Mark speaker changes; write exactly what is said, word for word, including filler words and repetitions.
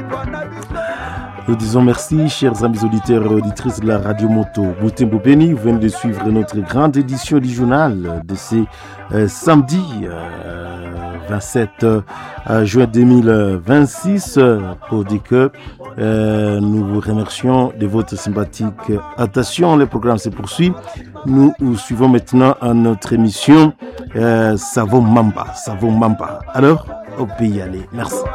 Speaker 1: Nous disons merci, chers amis auditeurs et auditrices de la Radio Moto Butembo Beni. Vous venez de suivre notre grande édition du journal de ce euh, samedi euh, vingt-sept euh, juin deux mille vingt-six euh, pour dire que euh, nous vous remercions de votre sympathique attention. Le programme se poursuit. Nous, nous suivons maintenant à notre émission euh, Savon Mamba. Savon Mamba. Alors, on peut y aller. Merci.